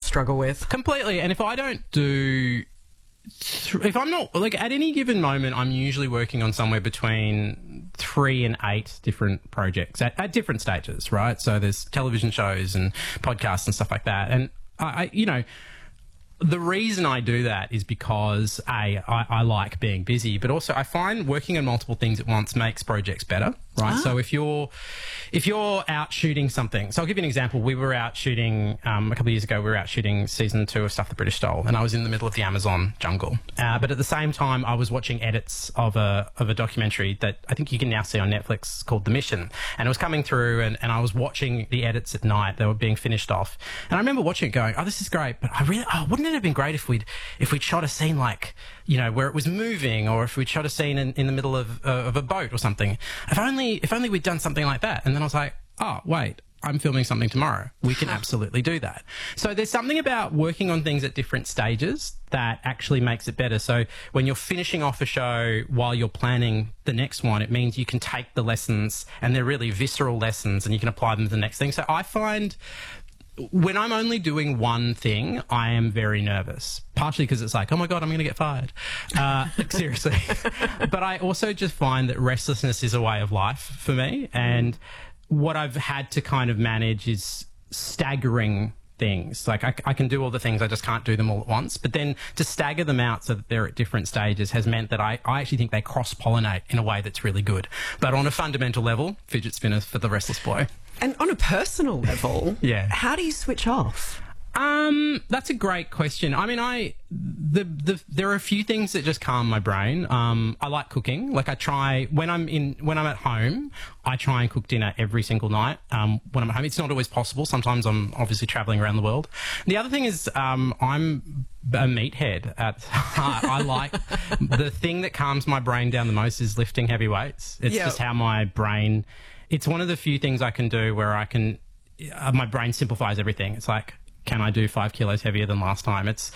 struggle with. Completely. And if I don't do... If I'm not... Like, at any given moment, I'm usually working on somewhere between 3 and 8 different projects at different stages, right? So there's television shows and podcasts and stuff like that. And, you know... The reason I do that is because, I like being busy, but also I find working on multiple things at once makes projects better, right? So if you're out shooting something, so I'll give you an example. We were out shooting, a couple of years ago, we were out shooting season 2 of Stuff the British Stole, and I was in the middle of the Amazon jungle. But at the same time, I was watching edits of a documentary that I think you can now see on Netflix called The Mission. And it was coming through, and I was watching the edits at night. They were being finished off. And I remember watching it going, oh, this is great, but wouldn't it have been great if we'd shot a scene like, you know, where it was moving, or if we'd shot a scene in the middle of a boat or something. If only we'd done something like that. And then I was like, oh, wait, I'm filming something tomorrow. We can absolutely do that. So there's something about working on things at different stages that actually makes it better. So when you're finishing off a show while you're planning the next one, it means you can take the lessons, and they're really visceral lessons, and you can apply them to the next thing. So I find... when I'm only doing one thing, I am very nervous, partially because it's like, oh my God, I'm going to get fired. Like, seriously. But I also just find that restlessness is a way of life for me. And what I've had to kind of manage is staggering things. Like I can do all the things, I just can't do them all at once. But then to stagger them out so that they're at different stages has meant that I actually think they cross-pollinate in a way that's really good. But on a fundamental level, fidget spinner for the restless boy. And on a personal level, yeah, how do you switch off? That's a great question. I mean, there are a few things that just calm my brain. I like cooking. Like I try when I'm at home, I try and cook dinner every single night. When I'm at home, it's not always possible. Sometimes I'm obviously traveling around the world. The other thing is, I'm a meathead at heart. I like the thing that calms my brain down the most is lifting heavy weights. It's just how my brain. It's one of the few things I can do where I can. My brain simplifies everything. It's like, can I do 5 kilos heavier than last time? It's,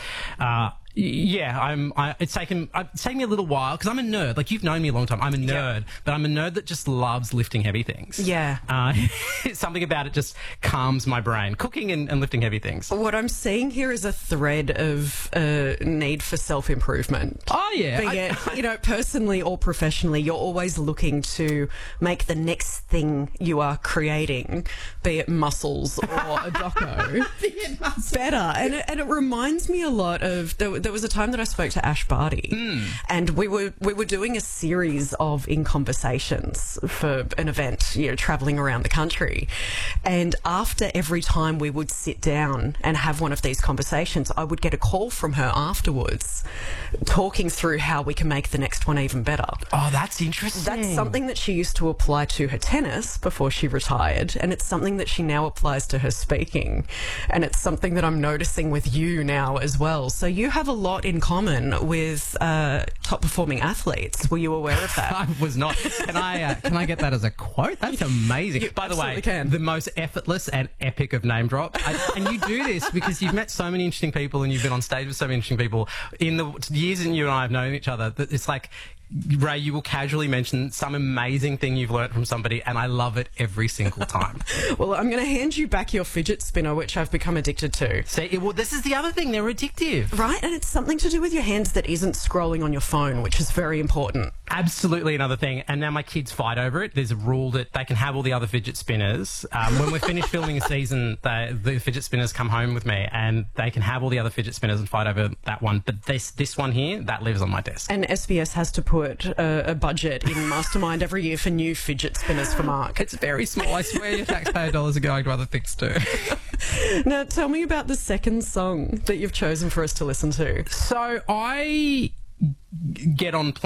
it's taken me a little while because I'm a nerd. Like, you've known me a long time. I'm a nerd, but I'm a nerd that just loves lifting heavy things. Yeah. Something about it just calms my brain. Cooking and lifting heavy things. What I'm seeing here is a thread of need for self-improvement. Oh, yeah. Be it, personally or professionally, you're always looking to make the next thing you are creating, be it muscles or a doco, better. And it reminds me a lot of... There was a time that I spoke to Ash Barty, and we were doing a series of In Conversations for an event, traveling around the country. And after every time we would sit down and have one of these conversations, I would get a call from her afterwards, talking through how we can make the next one even better. Oh, that's interesting. That's something that she used to apply to her tennis before she retired, and it's something that she now applies to her speaking, and it's something that I'm noticing with you now as well. So you have a lot in common with top performing athletes. Were you aware of that? I was not. Can I get that as a quote? That's amazing. You By the way, can. The most effortless and epic of name drop. And you do this because you've met so many interesting people and you've been on stage with so many interesting people in the years that you and I have known each other. That it's like, Ray, you will casually mention some amazing thing you've learnt from somebody, and I love it every single time. Well, I'm going to hand you back your fidget spinner, which I've become addicted to. See, well, this is the other thing. They're addictive. Right, and it's something to do with your hands that isn't scrolling on your phone, which is very important. Absolutely another thing. And now my kids fight over it. There's a rule that they can have all the other fidget spinners. When we're finished filming a season, the fidget spinners come home with me, and they can have all the other fidget spinners and fight over that one. But this one here, that lives on my desk. And SBS has to put a budget in Mastermind every year for new fidget spinners for Mark. It's very small. I swear your taxpayer dollars are going to other things too. Now, tell me about the second song that you've chosen for us to listen to. So I get on